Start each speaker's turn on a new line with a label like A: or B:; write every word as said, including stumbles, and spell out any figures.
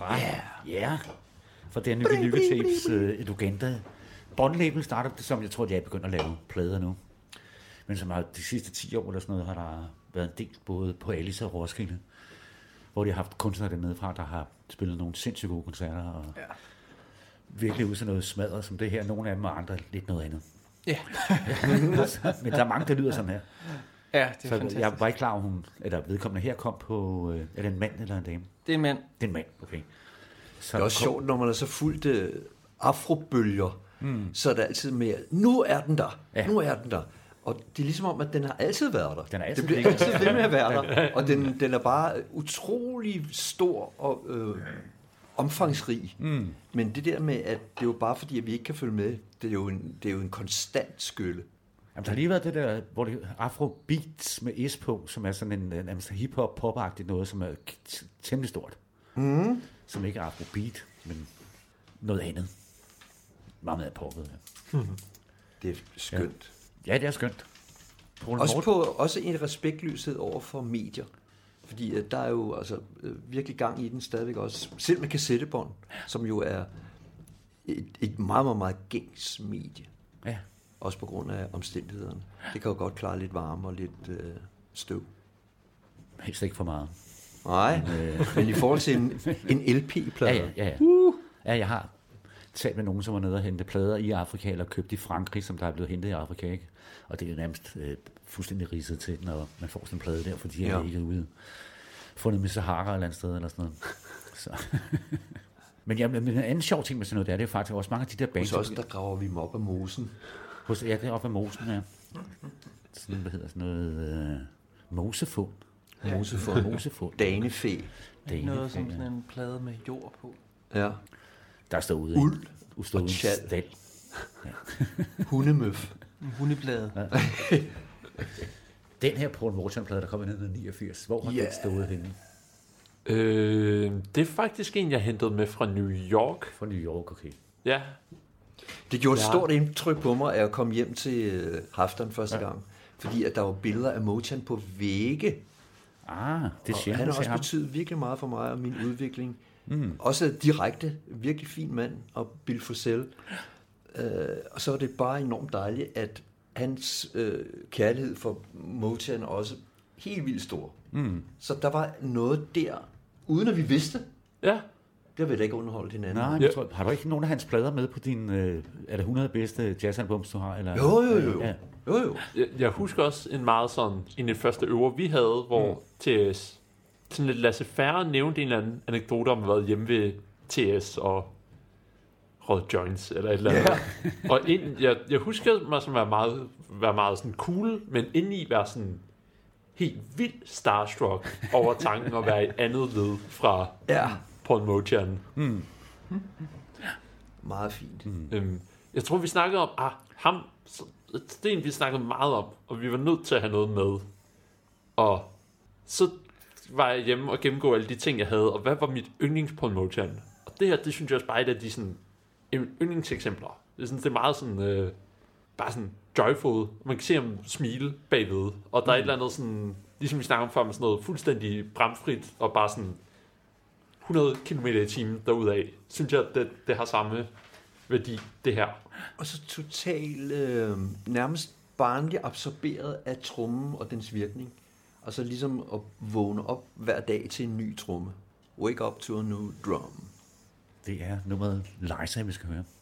A: fra yeah. Yeah. fra den nye Lykketapes uh, Eduganda båndlabel starter det, som jeg tror, de er begyndt at lave plader nu. Men som har de sidste ti år eller sådan noget, har der været en del både på Alice og Roskilde, hvor de har haft kunstnere dernede fra, der har spillet nogle sindssygt gode koncerter, og ja. virkelig ud til noget smadret som det her. Nogle af dem og andre lidt noget andet.
B: Ja.
A: Men der er mange, der lyder sådan her.
B: Ja, det er
A: så
B: fantastisk.
A: Jeg var ikke klar, at hun, eller vedkommende her kom på, øh, er det en mand eller en dame?
B: Det er en mand.
A: Det er en mand, okay.
C: Så det er også kom... sjovt, når man er så fuldt uh, afrobølger, mm. så er det altid mere, nu er den der, ja. nu er den der. Og det er ligesom om, at den har altid været der.
A: Den er altid
C: den bliver altid ved med at være der. Og den, den er bare utrolig stor og øh, omfangsrig. Mm. Men det der med, at det er jo bare fordi, at vi ikke kan følge med, det er jo en, det er jo en konstant skylle.
A: Jamen, der har lige været det der, hvor det afrobeats med S på, som er sådan en, en hip-hop pop-agtigt noget, som er temmelig stort. Mm. Som ikke er afrobeat, men noget andet. Meget mere poppet. Ja.
C: Mm. Det er skønt.
A: Ja, ja det er skønt.
C: Også, på, også en respektløshed over for medier. Fordi uh, der er jo altså, uh, virkelig gang i den stadigvæk også. Selv med kassettebånd, som jo er et, et meget, meget, meget gængs medie.
A: Ja.
C: Også på grund af omstændighederne. Det kan jo godt klare lidt varme og lidt øh, støv.
A: Helst ikke for meget.
C: Nej, men, øh, men i forhold til en, en L P-plade.
A: Ja, ja, ja. Uh. Ja, jeg har talt med nogen, som var nede og hente plader i Afrika, eller købt i Frankrig, som der er blevet hentet i Afrika, ikke? Og det er jo nærmest øh, fuldstændig ridset til, når man får sådan en plade der, fordi jeg ja. er ikke ude fundet med Sahara eller andet sted, eller sådan noget. Så. Men, ja, men en anden sjov ting med sådan noget, der, det er faktisk også mange af de der bands.
C: Hos os, der graver vi dem op af mosen.
A: Hos, ja, det er op af mosen, ja. Sådan, hvad hedder sådan noget? Øh, mosefund.
C: Ja. Mosefund.
A: Mosefund.
C: Danefæ.
B: Danefæ. Noget som sådan en plade med jord på.
C: Ja.
A: Der står ude.
C: Uld
A: og tjal.
C: Ja. Hundemøf.
B: En hundeplade. Ja.
A: Den her Paul Morton-plade, der kom i nitten niogfirs, hvor har yeah. den stået henne?
D: Øh, det er faktisk en, jeg hentede med fra New York.
A: Fra New York, okay.
D: Ja.
C: Det gjorde et ja. stort indtryk på mig, at jeg kom hjem til Halfdan første ja. gang. Fordi at der var billeder af Motown på vægge.
A: Ah, det
C: siger han har også betydet virkelig meget for mig og min udvikling. Mm. Også direkte, virkelig fin mand, og Bill Frisell. Uh, og så var det bare enormt dejligt, at hans uh, kærlighed for Motown også helt vildt stor. Mm. Så der var noget der, uden at vi vidste.
D: Ja.
C: Det har vi da ikke underholdt hinanden.
A: Nej, ja. tror, har du ikke nogen af hans plader med på din, øh, er det hundrede bedste jazzalbums, du har? Eller?
C: Jo, jo, jo. Ja. jo, jo.
D: Jeg, jeg husker også en meget sådan, en af de første øver, vi havde, hvor mm. T S, sådan lidt laissez-faire, nævnte en eller anden anekdote om at have været hjemme ved T S og rød joints, eller et eller andet. Yeah. Og ind, jeg, jeg husker mig som at være meget, være meget sådan cool, men indeni være sådan helt vildt starstruck over tanken at være et andet led fra
C: ja.
D: Paul Motown.
A: Mm.
C: Meget fint.
D: Mm. Øhm, jeg tror, vi snakkede om, ah, ham, det er en, vi snakkede meget om, og vi var nødt til at have noget med. Og så var jeg hjemme og gennemgå alle de ting, jeg havde, og hvad var mit yndlings Paul Motown? Og det her, det synes jeg også bare er et af de sådan, yndlingseksempler. Det er, sådan, det er meget sådan, øh, bare sådan joyful. Man kan se ham smile bagved, og der er mm. et eller andet sådan, ligesom vi snakker om før, med sådan noget fuldstændig bramfrit, og bare sådan hundrede kilometer i timen derudaf. Synes jeg, det, det har samme værdi, det her.
C: Og så totalt øh, nærmest barnligt absorberet af trommen og dens virkning. Og så ligesom at vågne op hver dag til en ny tromme. Wake up to a new drum.
A: Det er nummeret Liza, vi skal høre.